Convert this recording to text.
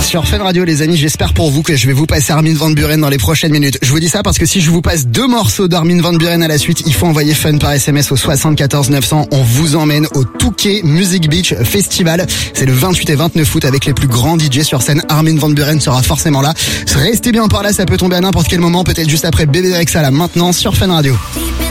sur Fun Radio, les amis. J'espère pour vous que je vais vous passer Armin van Buuren dans les prochaines minutes. Je vous dis ça parce que si je vous passe 2 morceaux d'Armin van Buuren à la suite, il faut envoyer Fun par SMS au 74 900. On vous emmène au Touquet Music Beach Festival. C'est le 28 et 29 août avec les plus grands DJ sur scène. Armin van Buuren sera forcément là. Restez bien par là, ça peut tomber à n'importe quel moment, peut-être juste après Bébé Rexha là maintenant sur Fun Radio.